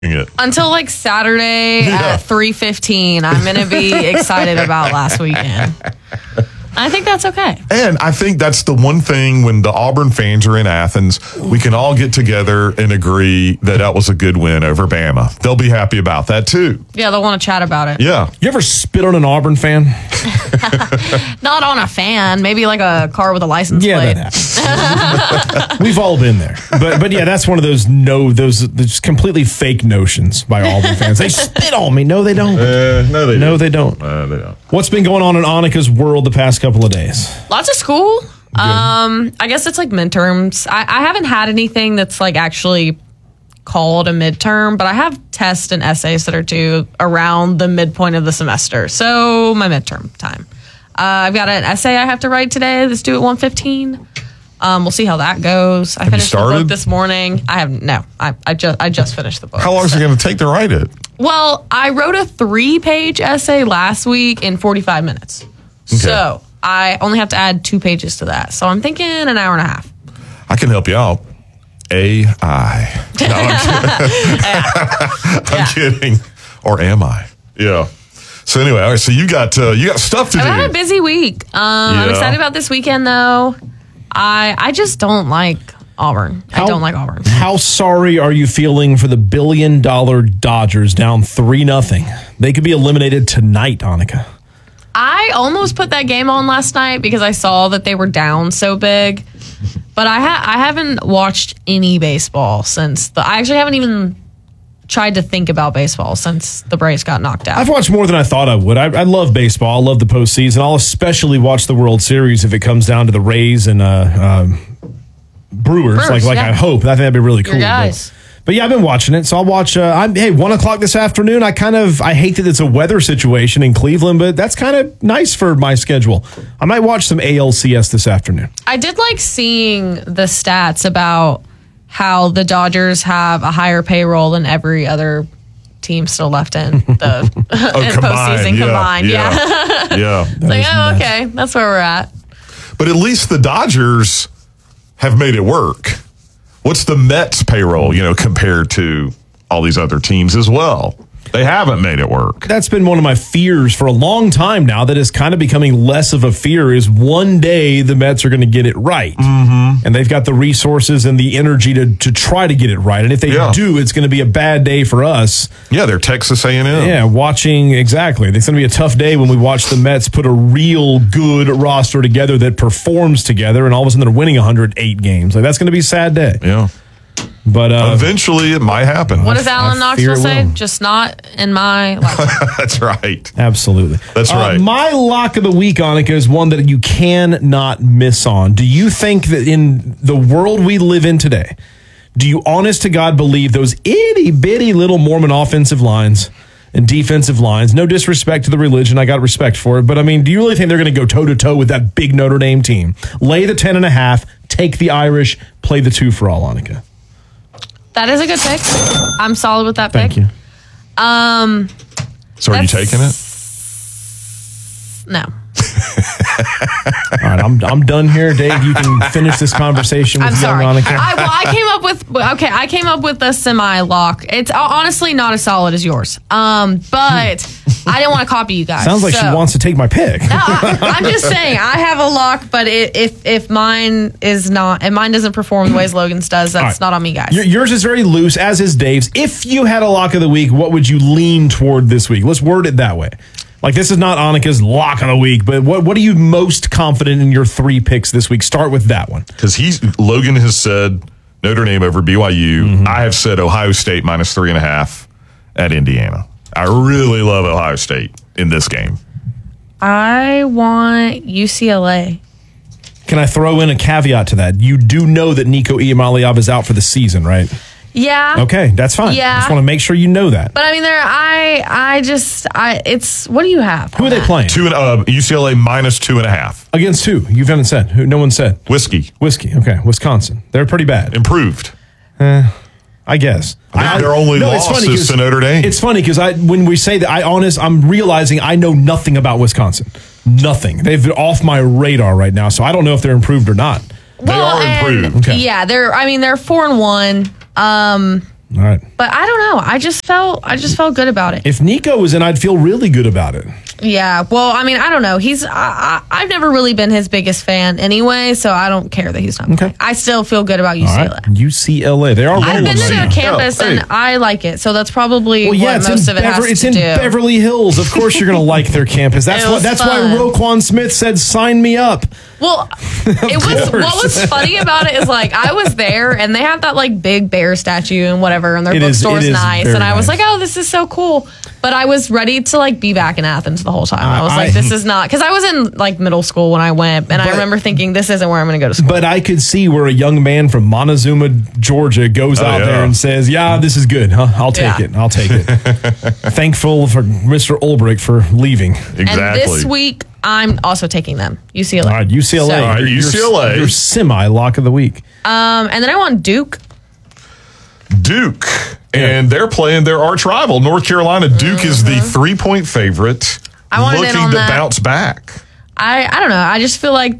it. Until like Saturday at 3:15, I'm going to be excited about last weekend. I think that's okay. And I think that's the one thing when the Auburn fans are in Athens, we can all get together and agree that was a good win over Bama. They'll be happy about that too. Yeah, they'll want to chat about it. Yeah. You ever spit on an Auburn fan? Not on a fan, maybe like a car with a license plate. That happens. We've all been there. But yeah, that's one of those those completely fake notions by Auburn fans. They spit on me. No, they don't. No, they don't. They don't. What's been going on in Annika's world the past couple of days? Lots of school. I guess it's like midterms. I haven't had anything that's like actually called a midterm, but I have tests and essays that are due around the midpoint of the semester. So my midterm time. I've got an essay I have to write today that's due at 1:15. We'll see how that goes. I finished the book this morning. I just finished the book. How long is it going to take to write it? Well, I wrote a 3-page essay last week in 45 minutes. Okay. So I only have to add 2 pages to that. So I'm thinking an hour and a half. I can help you out. AI. No, I'm kidding. Or am I? Yeah. So anyway, all right, so you got stuff to do. I've had a busy week. I'm excited about this weekend, though. I just don't like Auburn. I don't like Auburn. How sorry are you feeling for the $1 billion Dodgers down 3-0? They could be eliminated tonight, Annika. I almost put that game on last night because I saw that they were down so big. But I haven't watched any baseball since I actually haven't even tried to think about baseball since the Braves got knocked out. I've watched more than I thought I would. I love baseball. I love the postseason. I'll especially watch the World Series if it comes down to the Rays and Brewers. Like I hope. I think that'd be really cool. Your guys. But yeah, I've been watching it. So I'll watch. 1 o'clock this afternoon. I hate that it's a weather situation in Cleveland, but that's kind of nice for my schedule. I might watch some ALCS this afternoon. I did like seeing the stats about how the Dodgers have a higher payroll than every other team still left in the postseason combined. Yeah. It's like, okay, that's where we're at. But at least the Dodgers have made it work. What's the Mets payroll, compared to all these other teams as well? They haven't made it work. That's been one of my fears for a long time now that is kind of becoming less of a fear is one day the Mets are going to get it right. Mm-hmm. And they've got the resources and the energy to try to get it right. And if they do, it's going to be a bad day for us. Yeah, they're Texas A&M. Yeah, exactly. It's going to be a tough day when we watch the Mets put a real good roster together that performs together and all of a sudden they're winning 108 games. That's going to be a sad day. Yeah. But eventually it might happen. What does Alan Knoxville say? Just not in my life. That's right. Absolutely. That's right. My lock of the week, Annika, is one that you cannot miss on. Do you think that in the world we live in today, do you honest to God believe those itty-bitty little Mormon offensive lines and defensive lines, no disrespect to the religion, I got respect for it, but do you really think they're going to go toe-to-toe with that big Notre Dame team? Lay the 10.5, take the Irish, play the 2 for all, Annika. That is a good pick. I'm solid with that pick. Thank you. So are you taking it? No. All right, I'm done here. Dave, you can finish this conversation with young Annika. I came up with a semi-lock. It's honestly not as solid as yours. But I didn't want to copy you guys. Sounds like she wants to take my pick. No, I'm just saying I have a lock, but if mine is not, and mine doesn't perform the ways Logan's does, that's not on me, guys. Yours is very loose, as is Dave's. If you had a lock of the week, what would you lean toward this week? Let's word it that way. This is not Annika's lock of the week, but what are you most confident in your 3 picks this week? Start with that one. Because Logan has said Notre Dame over BYU. Mm-hmm. I have said Ohio State minus 3.5 at Indiana. I really love Ohio State in this game. I want UCLA. Can I throw in a caveat to that? You do know that Nico Iamaleava is out for the season, right? Yeah. Okay, that's fine. Yeah. I just want to make sure you know that. But it's, what do you have? Who are they playing? UCLA minus 2.5. Against who? You haven't said. No one said. Whiskey. Okay, Wisconsin. They're pretty bad. Improved. I guess. Their only loss is to Notre Dame. It's funny because when we say that, I'm realizing I know nothing about Wisconsin. Nothing. They've off my radar right now, so I don't know if they're improved or not. They are improved. Okay. Yeah, they're 4-1. All right. But I don't know. I just felt good about it. If Nico was in, I'd feel really good about it. Yeah. Well, I mean, I don't know. I've never really been his biggest fan anyway, so I don't care that he's not playing. I still feel good about UCLA. All right. UCLA. They are rolling. I've been to their campus and I like it, so that's probably what most of it has to do. It's in Beverly Hills. Of course, you're going to like their campus. That's why Roquan Smith said, "Sign me up." Well, what was funny about it is like I was there and they have that like big bear statue and whatever, and their bookstore's nice, and I was like, "Oh, this is so cool." But I was ready to like be back in Athens the whole time. I was like, this is not, because I was in like middle school when I went, and I remember thinking, this isn't where I'm going to go to school. But I could see where a young man from Montezuma, Georgia goes out there and says, yeah, this is good. Huh? I'll take it. I'll take it. Thankful for Mr. Ulbrich for leaving. Exactly. And this week, I'm also taking them. UCLA. All right, UCLA. So, all right, UCLA. Your semi-lock of the week. And then I want Duke. And they're playing their arch rival, North Carolina. Duke is the 3-point favorite, looking to bounce back. I don't know. I just feel like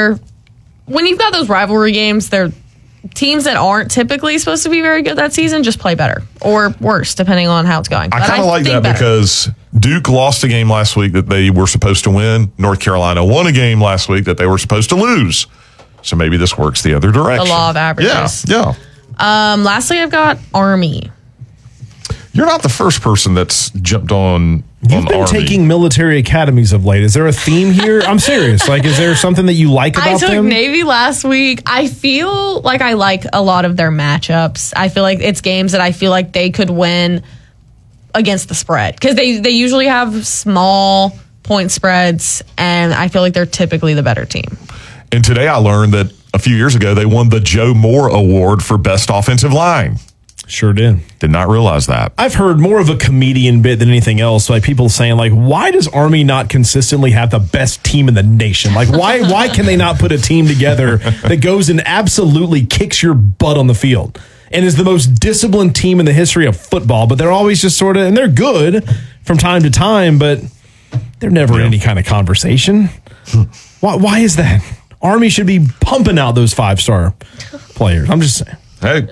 when you've got those rivalry games, they're teams that aren't typically supposed to be very good that season just play better or worse, depending on how it's going. I kind of like that because Duke lost a game last week that they were supposed to win. North Carolina won a game last week that they were supposed to lose. So maybe this works the other direction. The law of averages. Yeah. Lastly, I've got Army. You're not the first person that's jumped on You've been Army. taking military academies of late. Is there a theme here? I'm serious. Like, is there something that you like about them? I took Navy last week. I feel like I like a lot of their matchups. I feel like it's games that I feel like they could win against the spread because they usually have small point spreads, and I feel like they're typically the better team. And today I learned that a few years ago they won the Joe Moore Award for Best Offensive Line. Sure did. Did not realize that. I've heard more of a comedian bit than anything else. Like people saying, like, why does Army not consistently have the best team in the nation? Like, why can they not put a team together that goes and absolutely kicks your butt on the field and is the most disciplined team in the history of football? But they're always just sort of, and they're good from time to time, but they're never in any kind of conversation. Why is that? Army should be pumping out those 5-star players. I'm just saying. Hey.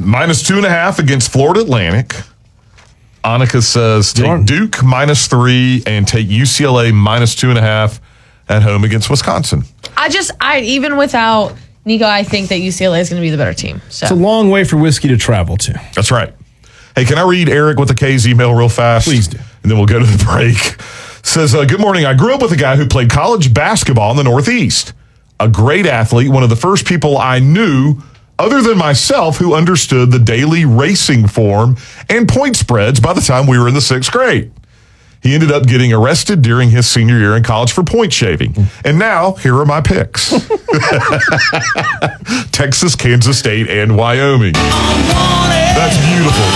-2.5 against Florida Atlantic. Annika says take Duke -3 and take UCLA -2.5 at home against Wisconsin. I even without Nico, I think that UCLA is going to be the better team. So. It's a long way for Whiskey to travel to. That's right. Hey, can I read Eric with the K's email real fast? Please do. And then we'll go to the break. Says, good morning. I grew up with a guy who played college basketball in the Northeast. A great athlete, one of the first people I knew other than myself who understood the daily racing form and point spreads by the time we were in the 6th grade. He ended up getting arrested during his senior year in college for point shaving. And now, here are my picks. Texas, Kansas State, and Wyoming. That's beautiful.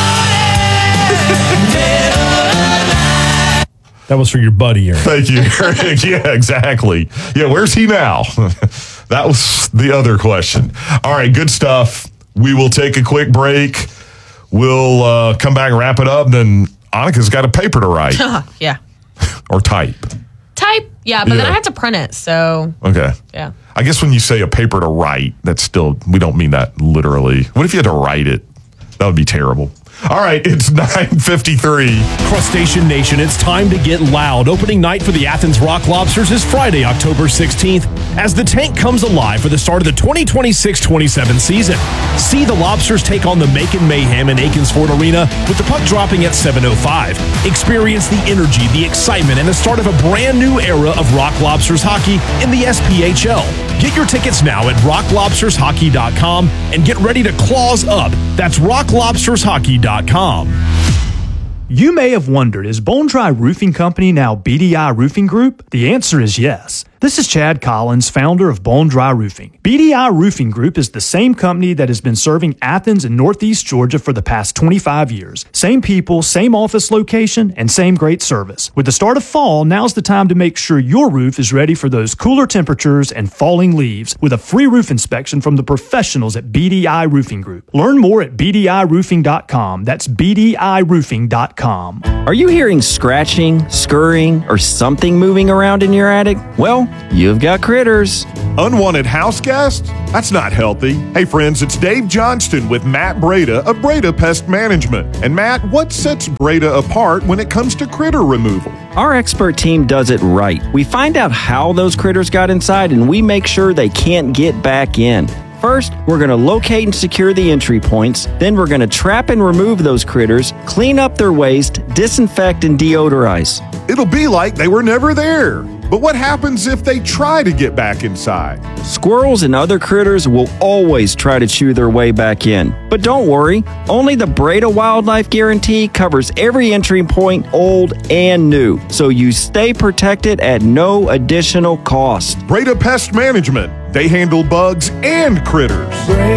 That was for your buddy, Eric. Thank you, Eric. Yeah, exactly. Yeah, where's he now? That was the other question. All right, good stuff. We will take a quick break. We'll come back and wrap it up. Then Annika's got a paper to write. Yeah. Or type. Type, yeah, but then I have to print it, so. Okay. Yeah. I guess when you say a paper to write, that's still, we don't mean that literally. What if you had to write it? That would be terrible. All right, it's 9:53. Crustacean Nation, it's time to get loud. Opening night for the Athens Rock Lobsters is Friday, October 16th, as the tank comes alive for the start of the 2026-27 season. See the Lobsters take on the Macon Mayhem in Aikens Ford Arena with the puck dropping at 7:05. Experience the energy, the excitement, and the start of a brand new era of Rock Lobsters hockey in the SPHL. Get your tickets now at rocklobstershockey.com and get ready to claws up. That's rocklobstershockey.com. You may have wondered, is Bone Dry Roofing Company now BDI Roofing Group? The answer is yes. This is Chad Collins, founder of Bone Dry Roofing. BDI Roofing Group is the same company that has been serving Athens and Northeast Georgia for the past 25 years. Same people, same office location, and same great service. With the start of fall, now's the time to make sure your roof is ready for those cooler temperatures and falling leaves with a free roof inspection from the professionals at BDI Roofing Group. Learn more at bdiroofing.com. That's bdiroofing.com. Are you hearing scratching, scurrying, or something moving around in your attic? Well, well, you've got critters. Unwanted house guests? That's not healthy. Hey friends, it's Dave Johnston with Matt Breda of Breda Pest Management. And Matt, what sets Breda apart when it comes to critter removal? Our expert team does it right. We find out how those critters got inside and we make sure they can't get back in. First, we're going to locate and secure the entry points. Then we're going to trap and remove those critters, clean up their waste, disinfect and deodorize. It'll be like they were never there. But what happens if they try to get back inside? Squirrels and other critters will always try to chew their way back in. But don't worry, only the Breda Wildlife Guarantee covers every entry point, old and new, so you stay protected at no additional cost. Breda Pest Management. They handle bugs and critters.